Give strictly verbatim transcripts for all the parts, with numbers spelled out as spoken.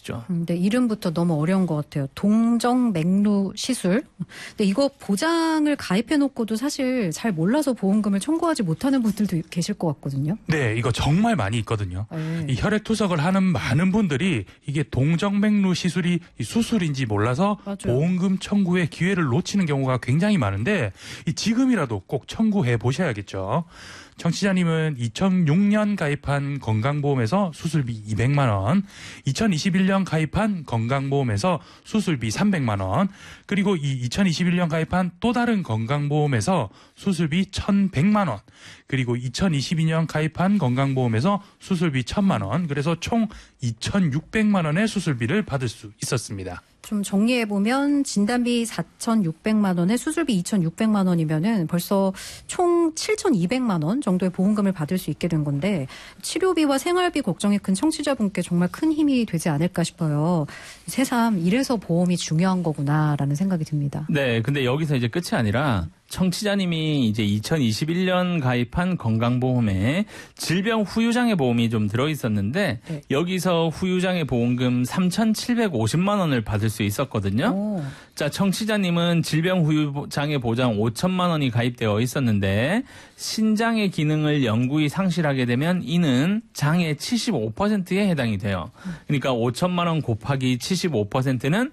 것이죠. 근데 이름부터 너무 어려운 것 같아요. 동정맥루 시술. 근데 이거 보장을 가입해놓고도 사실 잘 몰라서 보험금을 청구하지 못하는 분들도 계실 것 같거든요. 네, 이거 정말 많이 있거든요. 네. 이 혈액 투석을 하는 많은 분들이 이게 동정맥루 시술이 수술인지 몰라서 맞아요. 보험금 청구의 기회를 놓치는 경우가 굉장히 많은데 이 지금이라도 꼭 청구해 보셔야겠죠. 청취자님은 이천육 년 가입한 건강보험에서 수술비 이백만 원, 이천이십일 년 가입한 건강보험에서 수술비 삼백만 원, 그리고 이 이천이십일 년 가입한 또 다른 건강보험에서 수술비 천백만 원, 그리고 이천이십이 년 가입한 건강보험에서 수술비 천만 원, 그래서 총 이천육백만 원의 수술비를 받을 수 있었습니다. 좀 정리해보면 진단비 사천육백만 원에 수술비 이천육백만 원이면은 벌써 총 칠천이백만 원 정도의 보험금을 받을 수 있게 된 건데 치료비와 생활비 걱정이 큰 청취자분께 정말 큰 힘이 되지 않을까 싶어요. 새삼 이래서 보험이 중요한 거구나라는 생각이 듭니다. 네, 근데 여기서 이제 끝이 아니라 청취자님이 이제 이천이십일 년 가입한 건강보험에 질병 후유장애 보험이 좀 들어있었는데 네. 여기서 후유장애 보험금 삼천칠백오십만 원을 받을 수 있었거든요. 오. 자, 청취자님은 질병 후유장애 보장 오천만 원이 가입되어 있었는데 신장의 기능을 영구히 상실하게 되면 이는 장의 칠십오 퍼센트에 해당이 돼요. 그러니까 오천만 원 곱하기 칠십오 퍼센트는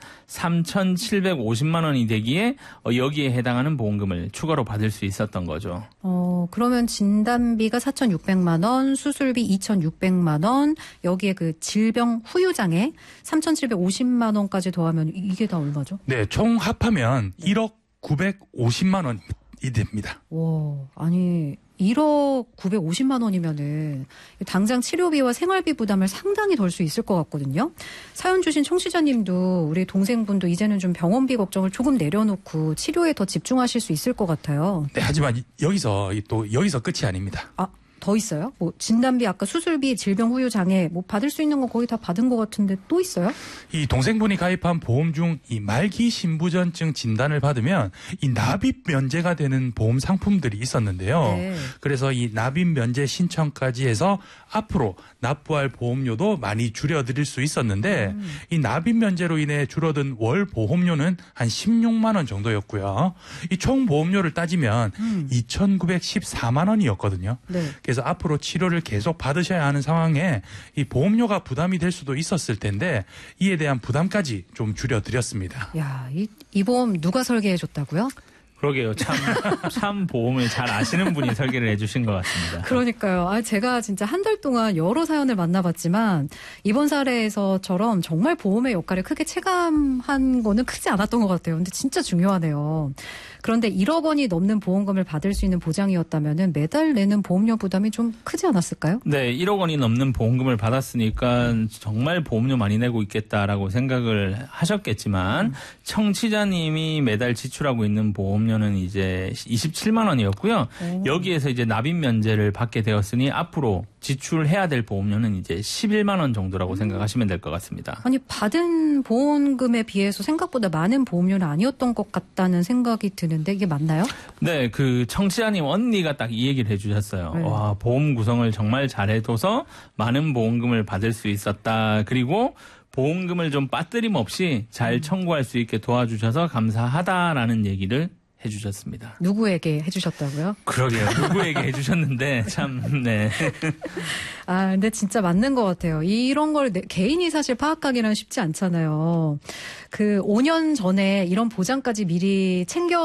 삼천칠백오십만 원이 되기에 여기에 해당하는 보험금을 추가로 받을 수 있었던 거죠. 어, 그러면 진단비가 사천육백만 원, 수술비 이천육백만 원, 여기에 그 질병 후유장애 삼천칠백오십만 원까지 더하면 이게 다 얼마죠? 네, 총 합하면 일억 구백오십만 원이 됩니다. 와, 아니 일억 구백오십만 원이면은 당장 치료비와 생활비 부담을 상당히 덜 수 있을 것 같거든요. 사연 주신 청취자님도 우리 동생분도 이제는 좀 병원비 걱정을 조금 내려놓고 치료에 더 집중하실 수 있을 것 같아요. 네, 하지만 여기서 또 여기서 끝이 아닙니다. 아, 더 있어요? 뭐 진단비, 아까 수술비, 질병 후유 장애 뭐 받을 수 있는 거 거의 다 받은 것 같은데 또 있어요? 이 동생분이 가입한 보험 중 이 말기 신부전증 진단을 받으면 이 납입 면제가 되는 보험 상품들이 있었는데요. 네. 그래서 이 납입 면제 신청까지 해서 앞으로 납부할 보험료도 많이 줄여드릴 수 있었는데 음. 이 납입 면제로 인해 줄어든 월 보험료는 한 십육만 원 정도였고요. 이 총 보험료를 따지면 음. 이천구백십사만 원이었거든요. 네. 그래서 앞으로 치료를 계속 받으셔야 하는 상황에 이 보험료가 부담이 될 수도 있었을 텐데 이에 대한 부담까지 좀 줄여드렸습니다. 야, 이, 이 보험 누가 설계해 줬다고요? 그러게요. 참, 참 보험을 잘 아시는 분이 설계를 해주신 것 같습니다. 그러니까요. 아, 제가 진짜 한 달 동안 여러 사연을 만나봤지만 이번 사례에서처럼 정말 보험의 역할을 크게 체감한 거는 크지 않았던 것 같아요. 근데 진짜 중요하네요. 그런데 일억 원이 넘는 보험금을 받을 수 있는 보장이었다면 매달 내는 보험료 부담이 좀 크지 않았을까요? 네, 일억 원이 넘는 보험금을 받았으니까 정말 보험료 많이 내고 있겠다라고 생각을 하셨겠지만 음. 청취자님이 매달 지출하고 있는 보험료는 이제 이십칠만 원이었고요. 오. 여기에서 이제 납입 면제를 받게 되었으니 앞으로 지출해야 될 보험료는 이제 십일만 원 정도라고 음. 생각하시면 될 것 같습니다. 아니, 받은 보험금에 비해서 생각보다 많은 보험료는 아니었던 것 같다는 생각이 드는데 이게 맞나요? 네, 그 청취자님 언니가 딱 이 얘기를 해주셨어요. 네. 와, 보험 구성을 정말 잘해둬서 많은 보험금을 받을 수 있었다. 그리고 보험금을 좀 빠뜨림 없이 잘 청구할 수 있게 도와주셔서 감사하다라는 얘기를 해주셨습니다. 누구에게 해주셨다고요? 그러게요. 누구에게 해주셨는데 참 네. 아, 근데 진짜 맞는 것 같아요. 이런 걸 내, 개인이 사실 파악하기는 쉽지 않잖아요. 그 오 년 전에 이런 보장까지 미리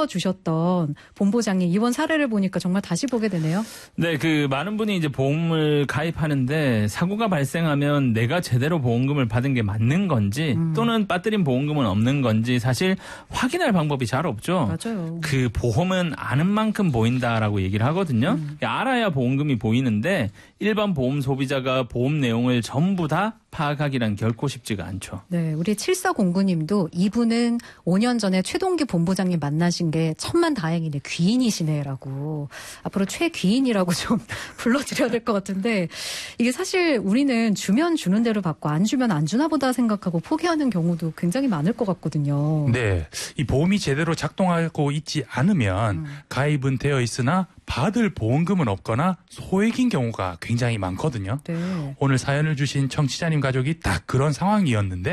챙겨주셨던 본부장님 이번 사례를 보니까 정말 다시 보게 되네요. 네, 그 많은 분이 이제 보험을 가입하는데 사고가 발생하면 내가 제대로 보험금을 받은 게 맞는 건지 음. 또는 빠뜨린 보험금은 없는 건지 사실 확인할 방법이 잘 없죠. 맞아요. 그 보험은 아는 만큼 보인다라고 얘기를 하거든요. 음. 알아야 보험금이 보이는데 일반 보험 소비자가 보험 내용을 전부 다 파악하기란 결코 쉽지가 않죠. 네, 우리 칠사공구 님도 이분은 오 년 전에 최동기 본부장님 만나신 게 천만 다행이네, 귀인이시네라고. 앞으로 최귀인이라고 좀 불러드려야 될 것 같은데 이게 사실 우리는 주면 주는 대로 받고 안 주면 안 주나 보다 생각하고 포기하는 경우도 굉장히 많을 것 같거든요. 네, 이 보험이 제대로 작동하고 있지 않으면 음. 가입은 되어 있으나 받을 보험금은 없거나 소액인 경우가 굉장히 많거든요. 네. 오늘 사연을 주신 청취자님 가족이 딱 그런 상황이었는데